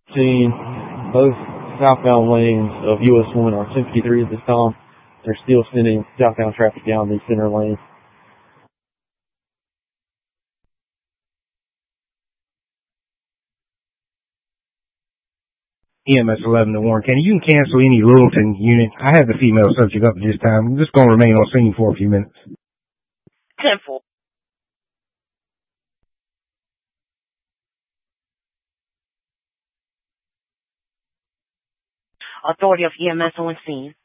Seeing both southbound lanes of US 1 are 1053 at this time. They're still sending southbound traffic down the center lane. EMS 11 to Warren County. You can cancel any Littleton unit. I have the female subject up at this time. I'm just going to remain on scene for a few minutes. 10-4. Authority of EMS on scene.